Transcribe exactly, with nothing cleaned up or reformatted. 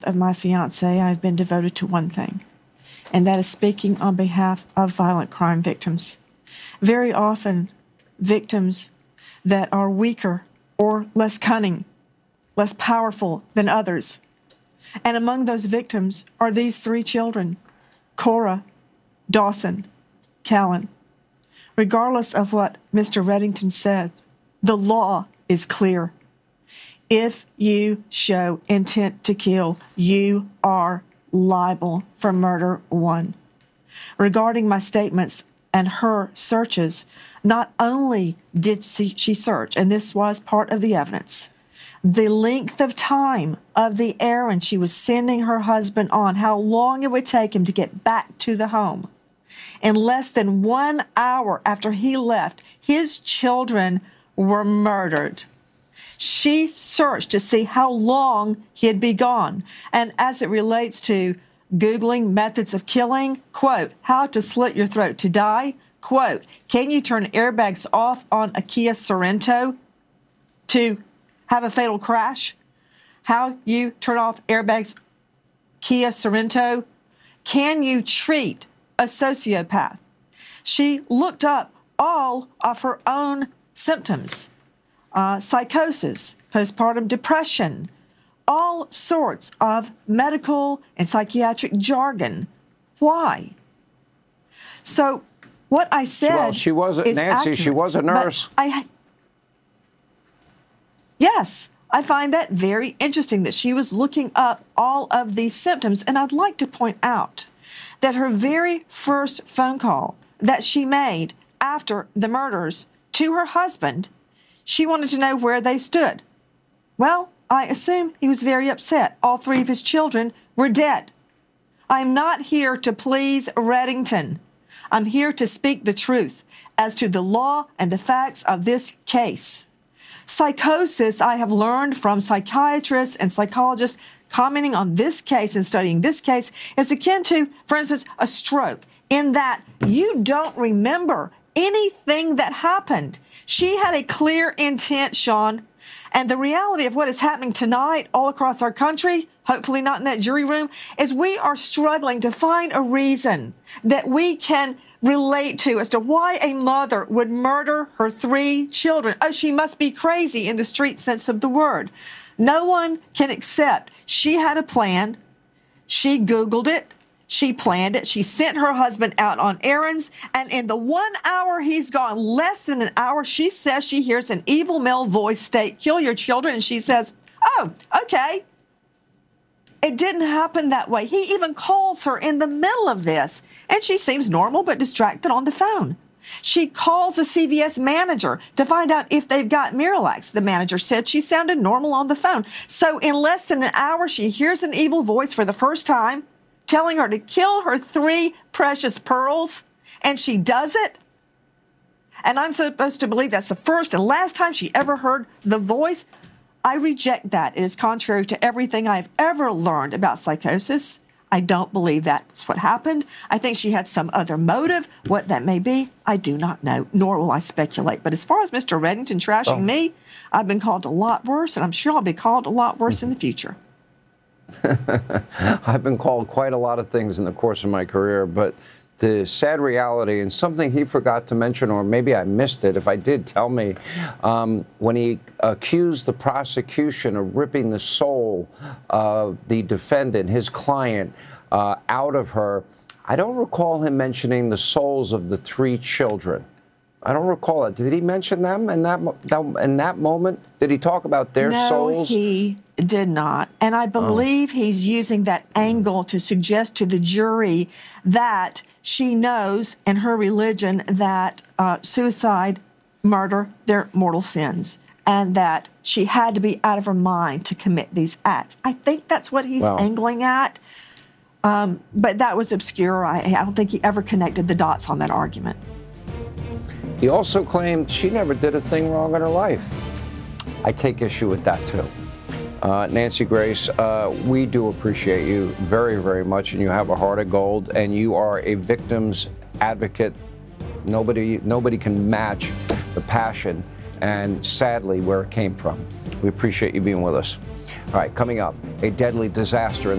of my fiance, I've been devoted to one thing, and that is speaking on behalf of violent crime victims. Very often, victims that are weaker or less cunning, less powerful than others. And among those victims are these three children, Cora, Dawson, Callan. Regardless of what Mister Reddington says, the law is clear. If you show intent to kill, you are liable for murder one. Regarding my statements and her searches, not only did she search, and this was part of the evidence, the length of time of the errand she was sending her husband on, how long it would take him to get back to the home. In less than one hour after he left, his children were murdered. She searched to see how long he'd be gone. And as it relates to Googling methods of killing, quote, how to slit your throat to die, quote, can you turn airbags off on a Kia Sorento to have a fatal crash? How you turn off airbags, Kia Sorento? Can you treat a sociopath? She looked up all of her own symptoms, uh, psychosis, postpartum depression, all sorts of medical and psychiatric jargon. Why? So what I said well, she wasn't is Nancy. accurate, she was a nurse. I, yes, I find that very interesting that she was looking up all of these symptoms. And I'd like to point out that her very first phone call that she made after the murders to her husband, she wanted to know where they stood. Well, I assume he was very upset. All three of his children were dead. I'm not here to please Reddington. I'm here to speak the truth as to the law and the facts of this case. Psychosis, I have learned from psychiatrists and psychologists commenting on this case and studying this case, is akin to, for instance, a stroke, in that you don't remember anything that happened. She had a clear intent, Sean. And the reality of what is happening tonight all across our country, hopefully not in that jury room, is we are struggling to find a reason that we can relate to as to why a mother would murder her three children. Oh, she must be crazy in the street sense of the word. No one can accept she had a plan. She Googled it. She planned it. She sent her husband out on errands. And in the one hour he's gone, less than an hour, she says she hears an evil male voice state, kill your children. And she says, oh, okay. It didn't happen that way. He even calls her in the middle of this. And she seems normal but distracted on the phone. She calls a C V S manager to find out if they've got Miralax. The manager said she sounded normal on the phone. So in less than an hour, she hears an evil voice for the first time, telling her to kill her three precious pearls, and she does it. And I'm supposed to believe that's the first and last time she ever heard the voice. I reject that. It is contrary to everything I've ever learned about psychosis. I don't believe that's what happened. I think she had some other motive. What that may be, I do not know, nor will I speculate. But as far as Mister Reddington trashing oh. me, I've been called a lot worse, and I'm sure I'll be called a lot worse in the future. I've been called quite a lot of things in the course of my career, but the sad reality, and something he forgot to mention, or maybe I missed it, if I did, tell me, um, when he accused the prosecution of ripping the soul of the defendant, his client, uh, out of her, I don't recall him mentioning the souls of the three children. I don't recall it. Did he mention them in that, in that moment? Did he talk about their no, souls? No, he did not. And I believe oh. he's using that angle to suggest to the jury that she knows in her religion that uh, suicide, murder, they're mortal sins, and that she had to be out of her mind to commit these acts. I think that's what he's wow. angling at. Um, but that was obscure. I, I don't think he ever connected the dots on that argument. He also claimed she never did a thing wrong in her life. I take issue with that, too. Uh, Nancy Grace, uh, we do appreciate you very, very much, and you have a heart of gold, and you are a victim's advocate. Nobody, nobody can match the passion and sadly where it came from. We appreciate you being with us. All right, coming up, a deadly disaster in